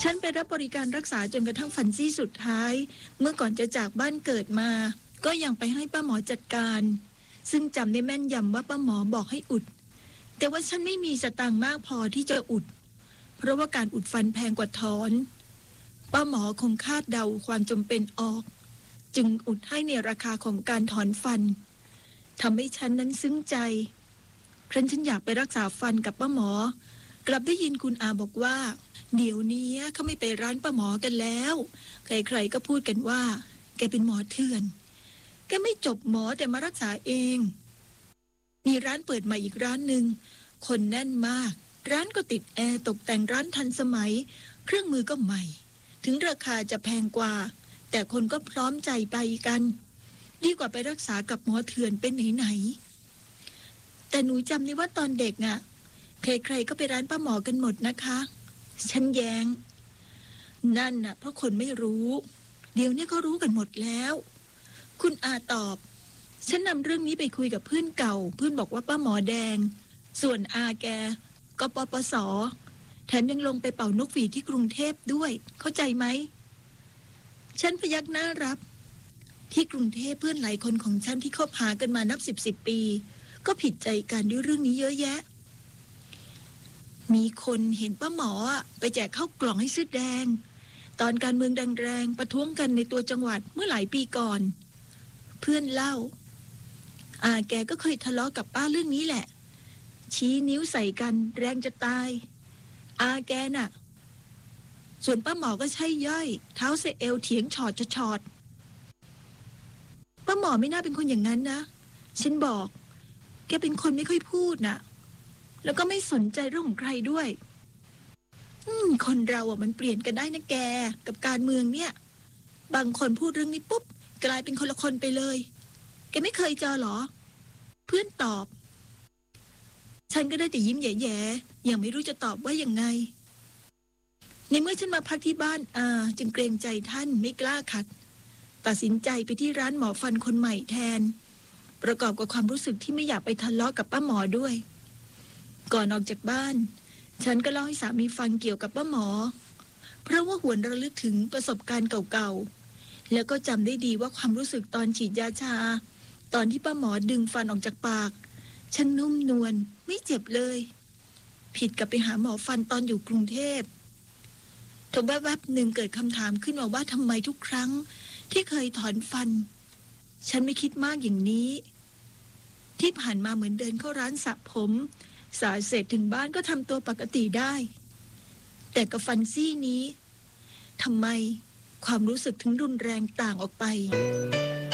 ฉันไปรับบริการรักษาจนกระทั่งฟันซี่สุดท้ายเมื่อก่อนจะจากบ้านเกิดมาก็ยังไปให้ป้าหมอจัดการซึ่งจำได้แม่นยำว่าป้าหมอบอกให้อุดแต่ว่าฉันไม่มีสตางค์มากพอที่จะอุดเพราะว่าการอุดฟันแพงกว่าถอนป้าหมอคงคาดเดาความจำเป็นออกจึงอุดให้ในราคาของการถอนฟันทำให้ฉันนั้นซึ้งใจครั้นฉันอยากไปรักษาฟันกับป้าหมอกลับได้ยินคุณอาบอกว่าเดี๋ยวนี้เขาไม่ไปร้านป้าหมอกันแล้วใครๆก็พูดกันว่าแกเป็นหมอเถื่อนแกไม่จบหมอแต่มารักษาเองมีร้านเปิดใหม่อีกร้านหนึ่งคนแน่นมากร้านก็ติดแอร์ตกแต่งร้านทันสมัยเครื่องมือก็ใหม่ถึงราคาจะแพงกว่าแต่คนก็พร้อมใจไปกันดีกว่าไปรักษากับหมอเถื่อนเป็นไหนๆแต่หนูจำได้ว่าตอนเด็กอ่ะใครๆก็ไปร้านป้าหมอกันหมดนะคะฉันแย้งนั่นน่ะเพราะคนไม่รู้เดี๋ยวนี้ก็รู้กันหมดแล้วคุณอาตอบฉันนำเรื่องนี้ไปคุยกับเพื่อนเก่าเพื่อนบอกว่าป้าหมอแดงส่วนอาแกก็ปปส.แถมยังลงไปเป่านกหวีดที่กรุงเทพด้วยเข้าใจไหมฉันพยักหน้ารับที่กรุงเทพเพื่อนหลายคนของฉันที่คบหากันมานับสิบปีก็ผิดใจกันด้วยเรื่องนี้เยอะแยะมีคนเห็นป้าหมอไปแจกข้าวกล่องให้เสื้อแดงตอนการเมืองแรงๆประท้วงกันในตัวจังหวัดเมื่อหลายปีก่อนเพื่อนเล่าแกก็เคยทะเลาะกับป้าเรื่องนี้แหละชี้นิ้วใส่กันแรงจะตายแกน่ะส่วนป้าหมอก็ใช่ย่อยเท้าเซเอลเถียงฉอดจะฉอดป้าหมอไม่น่าเป็นคนอย่างนั้นนะฉันบอกแกเป็นคนไม่ค่อยพูดน่ะแล้วก็ไม่สนใจเรื่องของใครด้วยคนเรามันเปลี่ยนกันได้นะแกกับการเมืองเนี่ยบางคนพูดเรื่องนี้ปุ๊บกลายเป็นคนละคนไปเลยแกไม่เคยเจอหรอเพื่อนตอบฉันก็ได้แต่ยิ้มแย่ๆยังไม่รู้จะตอบว่ายังไงในเมื่อฉันมาพักที่บ้านจึงเกรงใจท่านไม่กล้าขัดตัดสินใจไปที่ร้านหมอฟันคนใหม่แทนประกอบกับความรู้สึกที่ไม่อยากไปทะเลาะกับป้าหมอด้วยก่อนออกจากบ้านฉันก็เล่าให้สามีฟังเกี่ยวกับป้าหมอเพราะว่าหวนระลึกถึงประสบการณ์เก่าๆแล้วก็จำได้ดีว่าความรู้สึกตอนฉีดยาชาตอนที่ป้าหมอดึงฟันออกจากปากฉันนุ่มนวลไม่เจ็บเลยผิดกับไปหาหมอฟันตอนอยู่กรุงเทพทว่าแวบหนึ่งเกิดคำถามขึ้นมาว่าทำไมทุกครั้งที่เคยถอนฟันฉันไม่คิดมากอย่างนี้ที่ผ่านมาเหมือนเดินเข้าร้านสระผมสระเสร็จถึงบ้านก็ทำตัวปกติได้แต่กับฟันซี่นี้ทำไมความรู้สึกถึงรุนแรงต่างออกไป